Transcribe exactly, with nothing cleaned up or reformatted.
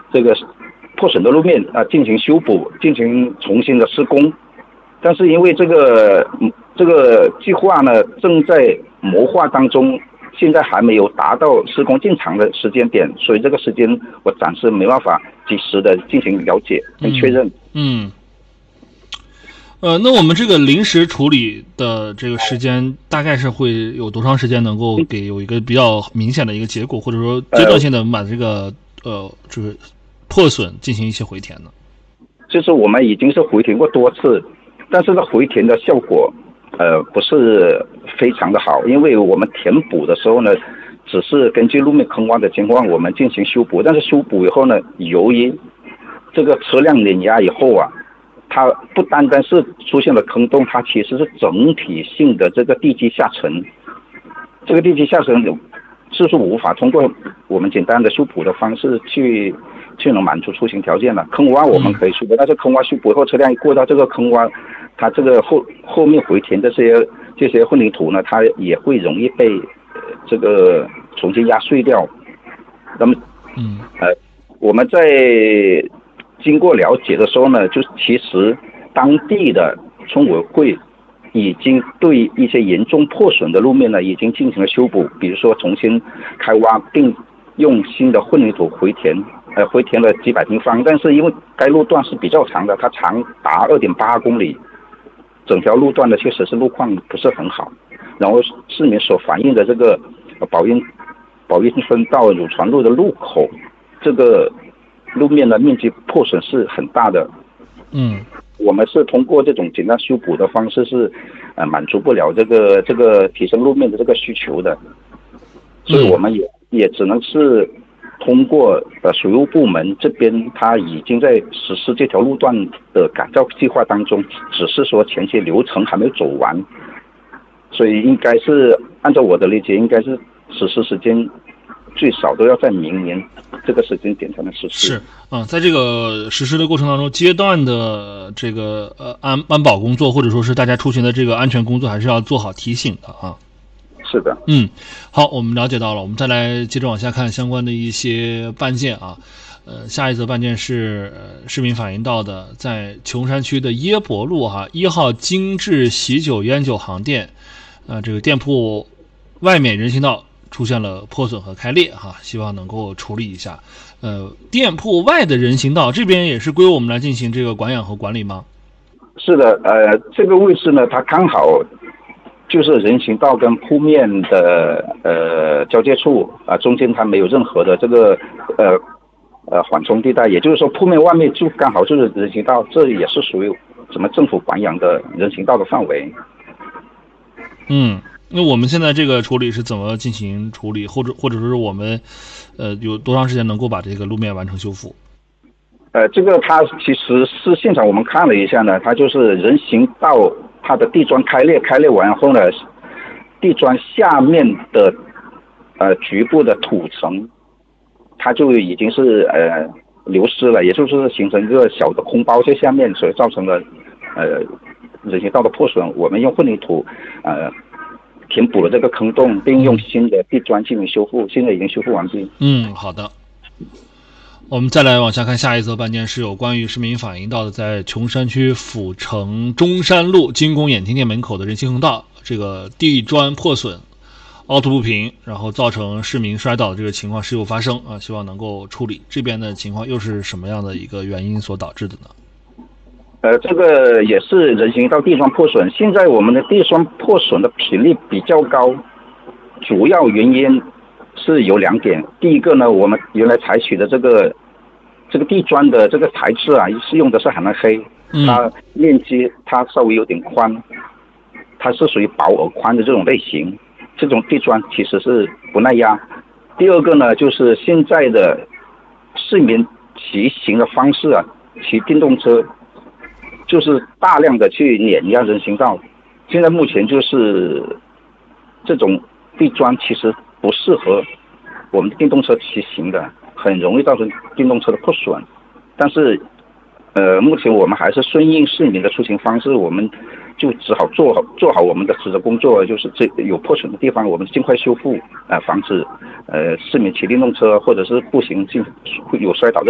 这个破损的路面啊进行修补，进行重新的施工。但是因为这个这个计划呢正在谋划当中，现在还没有达到施工进场的时间点，所以这个时间我暂时没办法及时的进行了解跟确认。 嗯。嗯呃，那我们这个临时处理的这个时间大概是会有多长时间能够给有一个比较明显的一个结果，或者说阶段性的把这个呃就是破损进行一些回填呢？ 就是我们已经是回填过多次，但是呢回填的效果呃不是非常的好，因为我们填补的时候呢，只是根据路面坑洼的情况我们进行修补，但是修补以后呢，由于这个车辆碾压以后啊。它不单单是出现了坑洞，它其实是整体性的这个地基下沉，这个地基下沉是是无法通过我们简单的修补的方式去去能满足出行条件的。坑洼我们可以修补，但是坑洼修补后，车辆一过到这个坑洼，它这个后后面回填的这些这些混凝土呢，它也会容易被这个重新压碎掉。那么， 嗯， 呃，我们在经过了解的时候呢，就其实当地的村委会已经对一些严重破损的路面呢，已经进行了修补，比如说重新开挖，并用新的混凝土回填，呃，回填了几百平方。但是因为该路段是比较长的，它长达二点八公里，整条路段呢确实是路况不是很好。然后市民所反映的这个宝运宝运村到汝船路的路口，这个路面的面积破损是很大的。 嗯， 我们是通过这种简单修补的方式是，呃，满足不了这个这个提升路面的这个需求的，所以我们也也只能是通过呃水务部门这边，他已经在实施这条路段的改造计划当中，只是说前期流程还没有走完，所以应该是按照我的理解，应该是实施时间最少都要在明年这个时间点才能实施。 是，嗯，在这个实施的过程当中，阶段的这个呃安安保工作，或者说是大家出行的这个安全工作，还是要做好提醒的啊。 是的， 嗯，好，我们了解到了，我们再来接着往下看相关的一些办件啊。呃，下一则办件是、呃、市民反映到的，在琼山区的耶博路哈、啊、一号精致喜酒烟酒行店，呃，这个店铺外面人行道出现了破损和开裂哈，希望能够处理一下。呃，店铺外的人行道这边也是归我们来进行这个管养和管理吗？ 是的，呃，这个位置呢，它刚好就是人行道跟铺面的呃交界处啊、呃，中间它没有任何的这个呃呃缓冲地带，也就是说铺面外面就刚好就是人行道，这也是属于什么政府管养的人行道的范围。 嗯。那我们现在这个处理是怎么进行处理，或者或者说是我们，呃，有多长时间能够把这个路面完成修复？ 呃，这个它其实是现场我们看了一下呢，它就是人行道它的地砖开裂，开裂完后呢，地砖下面的呃局部的土层，它就已经是呃流失了，也就是形成一个小的空包在下面，所以造成了呃人行道的破损。我们用混凝土呃。填补了这个坑洞，并用新的地砖进行修复，现在已经修复完毕。 嗯，好的。我们再来往下看下一则办件，是有关于市民反映到的，在琼山区府城中山路金宫眼镜店门口的人行横道，这个地砖破损、凹凸不平，然后造成市民摔倒的这个情况时有发生啊，希望能够处理。这边的情况又是什么样的一个原因所导致的呢？ 呃，这个也是人行道地砖破损。现在我们的地砖破损的频率比较高，主要原因是有两点。第一个呢，我们原来采取的这个这个地砖的这个材质啊，是用的是海南黑，它面积它稍微有点宽，它是属于薄而宽的这种类型。这种地砖其实是不耐压。第二个呢，就是现在的市民骑行的方式啊，骑电动车。就是大量的去碾压人行道，现在目前就是这种地砖其实不适合我们电动车骑行的，很容易造成电动车的破损。但是，呃，目前我们还是顺应市民的出行方式，我们就只好做好做好我们的职责工作，就是这有破损的地方，我们尽快修复，呃，防止呃市民骑电动车或者是步行进会有摔倒的。